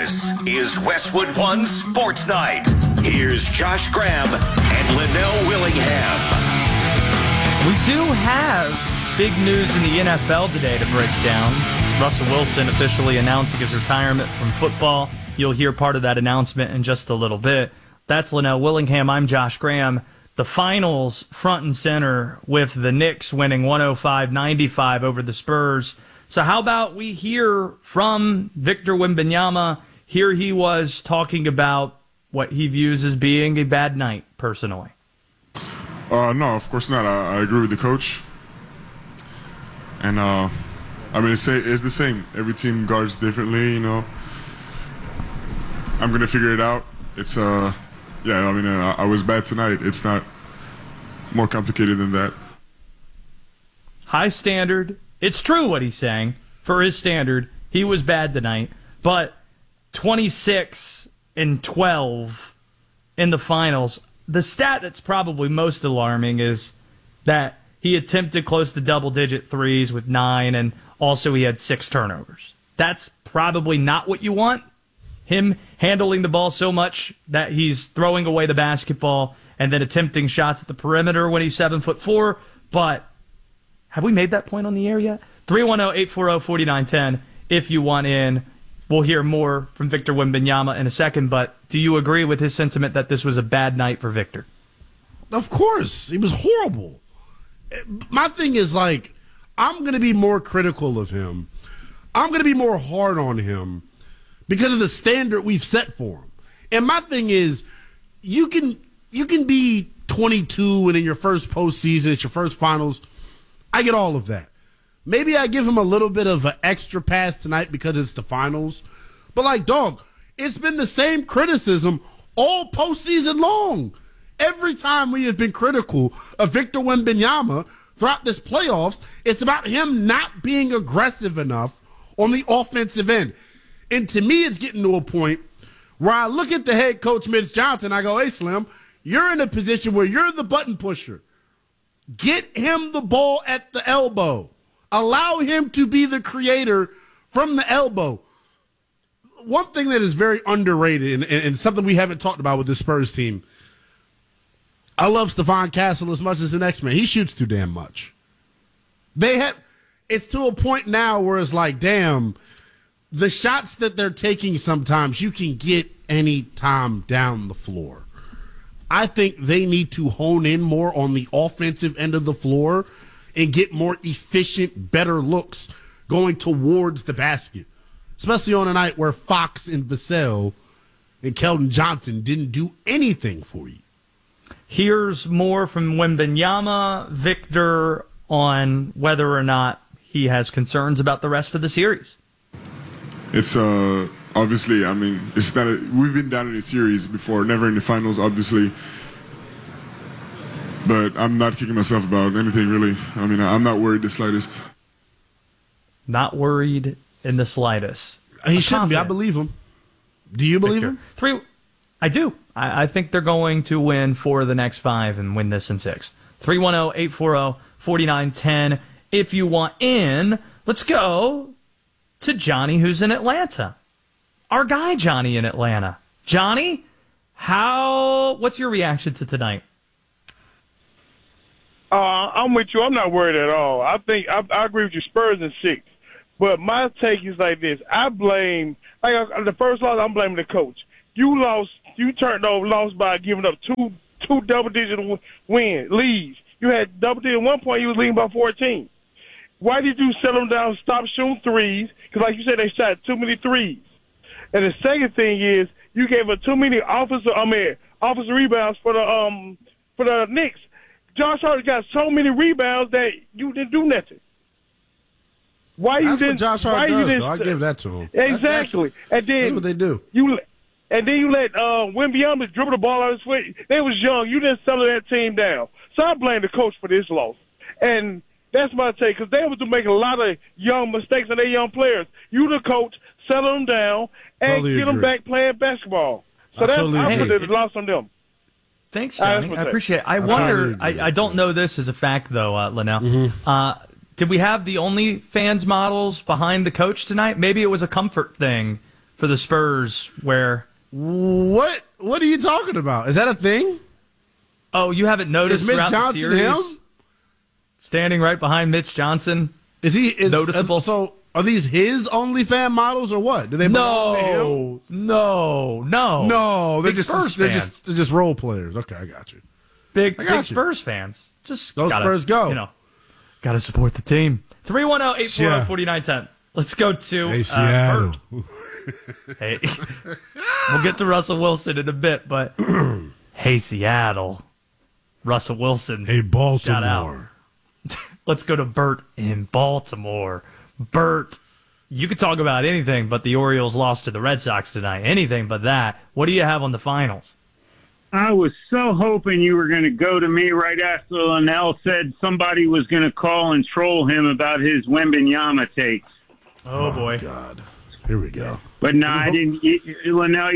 This is Westwood One Sports Night. Here's Josh Graham and Linnell Willingham. We do have big news in the NFL today to break down. Russell Wilson officially announcing his retirement from football. You'll hear part of that announcement in just a little bit. That's Linnell Willingham. I'm Josh Graham. The finals front and center with the Knicks winning 105-95 over the Spurs. So how about we hear from Victor Wembanyama? Here he was talking about what he views as being a bad night, personally. No, of course not. I agree with the coach. And, it's the same. Every team guards differently, you know. I'm going to figure it out. It's, I was bad tonight. It's not more complicated than that. High standard. It's true what he's saying. For his standard, he was bad tonight. But 26-12 in the finals. The stat that's probably most alarming is that he attempted close to double-digit threes with 9, and also he had 6 turnovers. That's probably not what you want. Him handling the ball so much that he's throwing away the basketball and then attempting shots at the perimeter when he's 7'4". But have we made that point on the air yet? 310-840-4910 if you want in. We'll hear more from Victor Wembanyama in a second, but do you agree with his sentiment that this was a bad night for Victor? Of course. He was horrible. My thing is, I'm going to be more critical of him. I'm going to be more hard on him because of the standard we've set for him. And my thing is, you can be 22 and in your first postseason, it's your first finals. I get all of that. Maybe I give him a little bit of an extra pass tonight because it's the finals. But, it's been the same criticism all postseason long. Every time we have been critical of Victor Wembanyama throughout this playoffs, it's about him not being aggressive enough on the offensive end. And to me, it's getting to a point where I look at the head coach, Mitch Johnson, I go, hey, Slim, you're in a position where you're the button pusher. Get him the ball at the elbow. Allow him to be the creator from the elbow. One thing that is very underrated and something we haven't talked about with the Spurs team, I love Stephon Castle as much as the next man. He shoots too damn much. It's to a point now where it's damn, the shots that they're taking sometimes you can get any time down the floor. I think they need to hone in more on the offensive end of the floor and get more efficient, better looks going towards the basket, especially on a night where Fox and Vassell and Keldon Johnson didn't do anything for you. Here's more from Wembanyama, Victor, on whether or not he has concerns about the rest of the series. It's obviously, it's not. We've been down in a series before, never in the finals, obviously. But I'm not kicking myself about anything, really. I'm not worried the slightest. Not worried in the slightest. He shouldn't be. I believe him. Do you believe him? I do. I think they're going to win 4 of the next 5 and win this in 6. 310-840-4910. If you want in, let's go to Johnny, who's in Atlanta. Our guy, Johnny, in Atlanta. Johnny, what's your reaction to tonight? I'm with you. I'm not worried at all. I think I agree with you. Spurs in 6. But my take is like this. I blame, the first loss, I'm blaming the coach. You lost by giving up two double-digit leads. You had double-digit at one point, you was leading by 14. Why did you settle them down, stop shooting threes? Because like you said, they shot too many threes. And the second thing is, you gave up too many offensive rebounds for the Knicks. Josh Hart got so many rebounds that you didn't do nothing. That's what Josh Hart does, though. I give that to him. Exactly. That's what they do. You let Wembanyama dribble the ball out of his foot. They was young. You didn't settle that team down. So I blame the coach for this loss. And that's my take, because they was making a lot of young mistakes and their young players. You, the coach, settle them down and get them back playing basketball. So I put the loss on them. Thanks, Johnny. I appreciate it. I wonder, I don't know this as a fact, though, Linnell. Mm-hmm. Did we have the OnlyFans models behind the coach tonight? Maybe it was a comfort thing for the Spurs where... What are you talking about? Is that a thing? Oh, you haven't noticed Is Mitch throughout Johnson the series? him? Standing right behind Mitch Johnson. Is he noticeable? So are these his OnlyFans models or what? Do they belong to him? No. They're Big Spurs they're fans. just role players. Okay, I got you. Big you. Spurs fans. Just Go gotta, Spurs, go. You know, gotta support the team. 310-840-4910. Let's go to Hey, Seattle. Bert. Hey, we'll get to Russell Wilson in a bit, but hey, Seattle, Russell Wilson. Hey, Shout Baltimore. out. Let's go to Bert in Baltimore. Bert, you could talk about anything, but the Orioles lost to the Red Sox tonight. Anything but that. What do you have on the finals? I was so hoping you were going to go to me right after Linnell said somebody was going to call and troll him about his Wembanyama takes. Oh boy. God. Here we go. But no, I didn't. Linnell,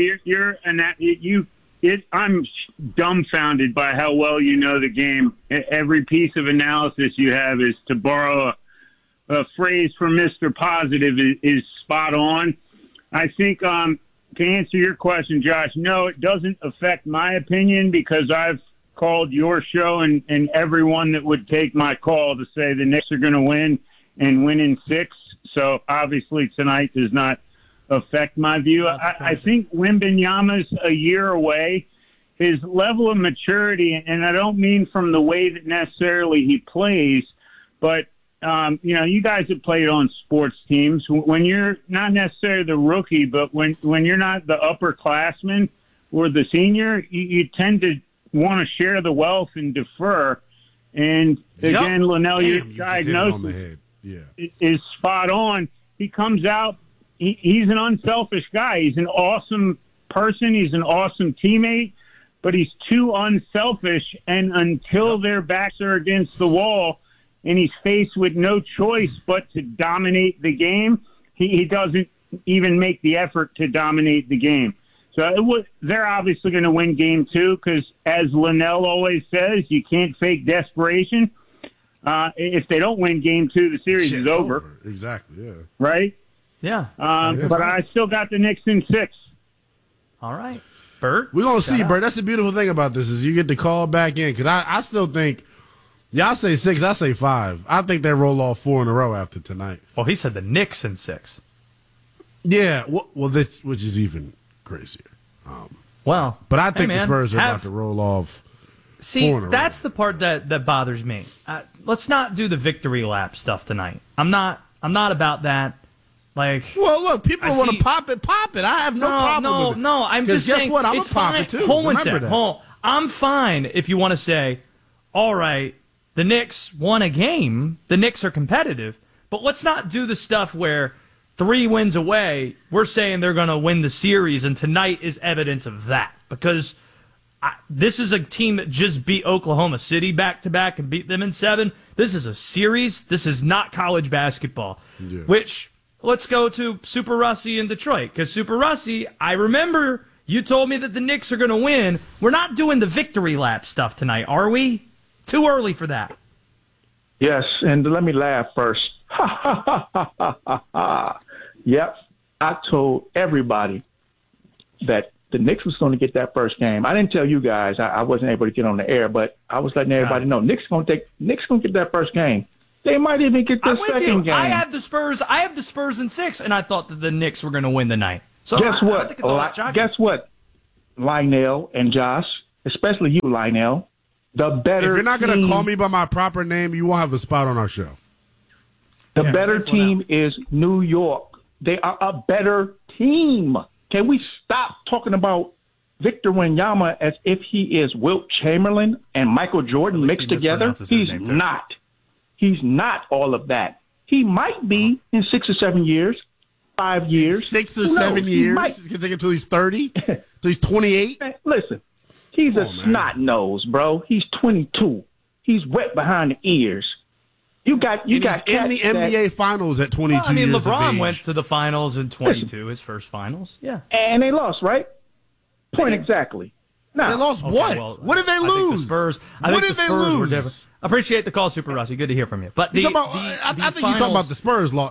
I'm dumbfounded by how well you know the game. Every piece of analysis you have is, to borrow a phrase from Mr. Positive, is spot on. I think to answer your question, Josh, no, it doesn't affect my opinion because I've called your show and everyone that would take my call to say the Knicks are going to win and win in 6. So obviously tonight does not affect my view. I think Wembanyama's a year away. His level of maturity, and I don't mean from the way that necessarily he plays, but you guys have played on sports teams. When you're not necessarily the rookie, but when you're not the upperclassman or the senior, you tend to want to share the wealth and defer. And again, Linnell, your diagnosis is spot on. He comes out. He's an unselfish guy. He's an awesome person. He's an awesome teammate, but he's too unselfish. And until their backs are against the wall and he's faced with no choice but to dominate the game, he doesn't even make the effort to dominate the game. So they're obviously going to win game 2 because, as Linnell always says, you can't fake desperation. If they don't win game 2, the series is over. Exactly, yeah. Right? Yeah. But I still got the Knicks in 6. All right. Bert? We're going to see, Bert. That's the beautiful thing about this is you get to call back in because I still think, y'all say 6, I say 5. I think they roll off 4 in a row after tonight. Well, he said the Knicks in 6. Yeah, well, this, which is even crazier. But I think the Spurs are about to roll off. See, that's the part that bothers me. Let's not do the victory lap stuff tonight. I'm not about that. Like, well, look, people want to pop it. I have no problem with it. No, I'm just saying. Guess what? I'm it's a popper fine. too. Hold on a Remember second. that. I'm fine if you want to say, all right, the Knicks won a game. The Knicks are competitive. But let's not do the stuff where 3 wins away, we're saying they're going to win the series, and tonight is evidence of that. Because this is a team that just beat Oklahoma City back-to-back and beat them in 7. This is a series. This is not college basketball. Yeah. Which, let's go to Super Russie in Detroit. Because Super Russie, I remember you told me that the Knicks are going to win. We're not doing the victory lap stuff tonight, are we? Too early for that. Yes, and let me laugh first. Yep, I told everybody that the Knicks was going to get that first game. I didn't tell you guys. I wasn't able to get on the air, but I was letting everybody know Knicks going to get that first game. They might even get the second game. I have the Spurs in 6, and I thought that the Knicks were going to win the night. So guess what? I think it's all that guess what? Lionel and Josh, especially you, Lionel, the better. If you're not going to call me by my proper name, you won't have a spot on our show. The better team is New York. They are a better team. Can we stop talking about Victor Wembanyama as if he is Wilt Chamberlain and Michael Jordan mixed together? He's not. He's not all of that. He might be in 6 or 7 years, 5 years. 6 or 7 years? He's going to take it until he's 30? Till he's 28? Listen, he's a snot nose, bro. He's 22. He's wet behind the ears. You got in the NBA Finals at 22 years of age. LeBron went to the finals in 22, his first finals. Yeah. And they lost, right? Point exactly. No. They lost what? Well, what did they lose? I think the Spurs were different. Appreciate the call, Super Russie. Good to hear from you. But I think he's talking about the Spurs loss.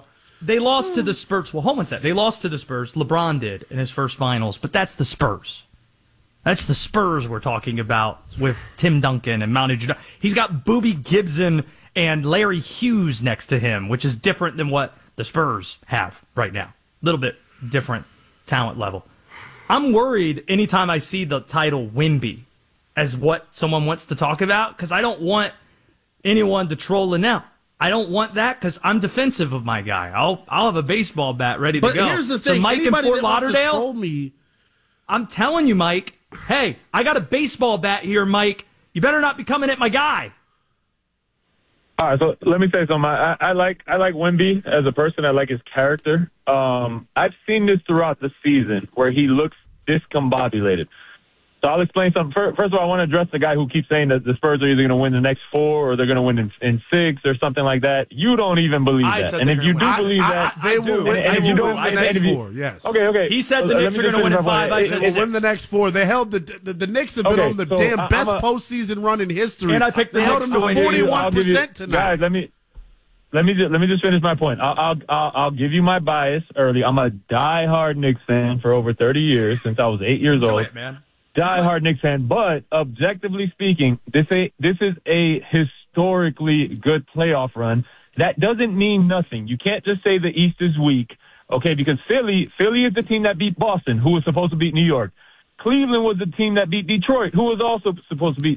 They lost to the Spurs. Well, hold on a sec. They lost to the Spurs. LeBron did in his first finals, but that's the Spurs. That's the Spurs we're talking about with Tim Duncan and Manu Ginobili. He's got Boobie Gibson and Larry Hughes next to him, which is different than what the Spurs have right now. A little bit different talent level. I'm worried anytime I see the title Wemby as what someone wants to talk about, because I don't want anyone to troll Linnell. I don't want that because I'm defensive of my guy. I'll have a baseball bat ready to go. But here's the thing. So Mike in Fort Lauderdale, me, I'm telling you, Mike, hey, I got a baseball bat here, Mike. You better not be coming at my guy. All right, so let me say something. I like Wemby as a person. I like his character. I've seen this throughout the season where he looks discombobulated. So I'll explain something. First of all, I want to address the guy who keeps saying that the Spurs are either going to win the next 4 or they're going to win in 6 or something like that. You don't even believe that. And if you do believe that, they will win the next 4. Yes. Okay. He said the Knicks are going to win in 5. I said they will win the next 4. They held the Knicks have been on the damn best postseason run in history. And I picked the Knicks to win 41% tonight. Guys, let me just finish my point. I'll give you my bias early. I'm a diehard Knicks fan for over 30 years since I was 8 years old. It, man. Diehard Knicks fan, but objectively speaking, this is a historically good playoff run. That doesn't mean nothing. You can't just say the East is weak, okay? Because Philly is the team that beat Boston, who was supposed to beat New York. Cleveland was the team that beat Detroit, who was also supposed to beat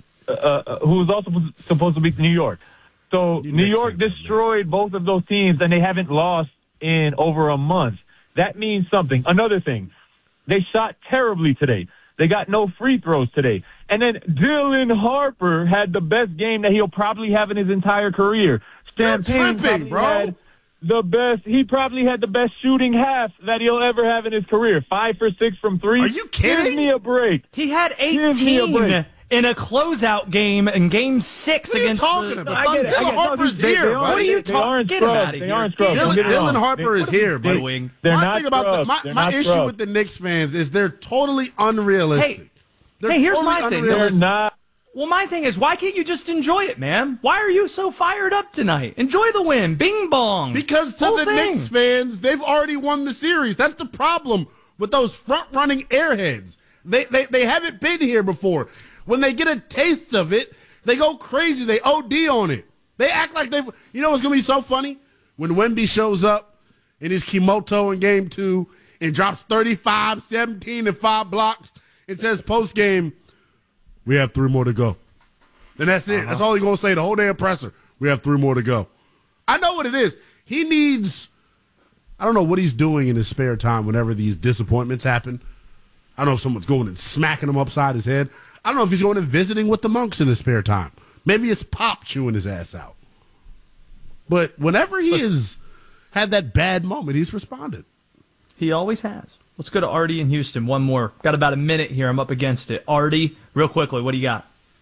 New York. So New York destroyed both of those teams, and they haven't lost in over a month. That means something. Another thing, they shot terribly today. They got no free throws today. And then Dylan Harper had the best game that he'll probably have in his entire career. Champagne had the best. He probably had the best shooting half that he'll ever have in his career. 5 for 6 from 3. Are you kidding? Give me a break. He had 18 in a closeout game in Game 6 against the Thunder. Dylan Harper's here, buddy. What are you talking? Get him out of here. Dylan Harper is here, buddy. My issue scrubs. with the Knicks fans is they're totally unrealistic. Hey, here's my thing. They're not. Well, my thing is, why can't you just enjoy it, man? Why are you so fired up tonight? Enjoy the win. Bing bong. Because to the Knicks fans, they've already won the series. That's the problem with those front-running airheads. They haven't been here before. When they get a taste of it, they go crazy. They OD on it. They act like they've... You know what's going to be so funny? When Wemby shows up in his Kimoto in Game 2 and drops 35, 17, and 5 blocks and says post-game, we have 3 more to go. Then that's it. That's all he's going to say, the whole damn presser. We have 3 more to go. I know what it is. He needs... I don't know what he's doing in his spare time whenever these disappointments happen. I don't know if someone's going and smacking him upside his head. I don't know if he's going and visiting with the monks in his spare time. Maybe it's Pop chewing his ass out. But whenever he has had that bad moment, he's responded. He always has. Let's go to Artie in Houston. One more. Got about a minute here. I'm up against it. Artie, real quickly, what do you got?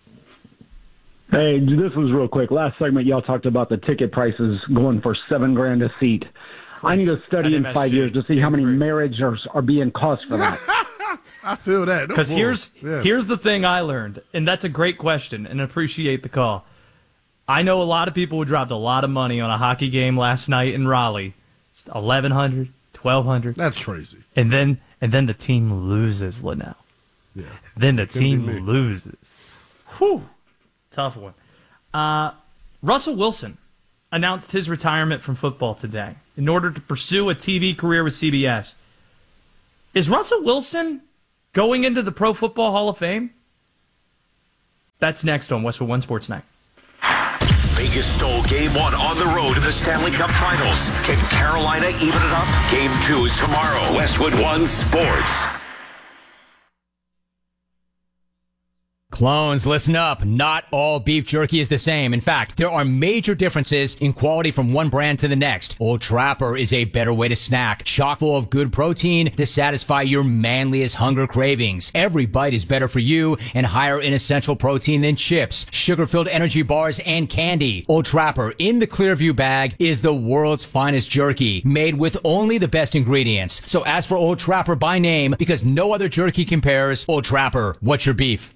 Hey, this was real quick. Last segment, y'all talked about the ticket prices going for $7,000 a seat. I need to study in 5 years to see how many marriages are being cost for that. I feel that. Because here's the thing I learned, and that's a great question, and I appreciate the call. I know a lot of people who dropped a lot of money on a hockey game last night in Raleigh. $1,100, $1,200. That's crazy. And then the team loses, Linnell. Yeah. Then the team loses. Whew. Tough one. Russell Wilson announced his retirement from football today in order to pursue a TV career with CBS. Is Russell Wilson going into the Pro Football Hall of Fame? That's next on Westwood One Sports Night. Vegas stole Game 1 on the road in the Stanley Cup Finals. Can Carolina even it up? Game 2 is tomorrow. Westwood One Sports. Clones, listen up. Not all beef jerky is the same. In fact, there are major differences in quality from one brand to the next. Old Trapper is a better way to snack, chock full of good protein to satisfy your manliest hunger cravings. Every bite is better for you and higher in essential protein than chips, sugar-filled energy bars, and candy. Old Trapper in the Clearview bag is the world's finest jerky, made with only the best ingredients. So ask for Old Trapper by name because no other jerky compares. Old Trapper, what's your beef?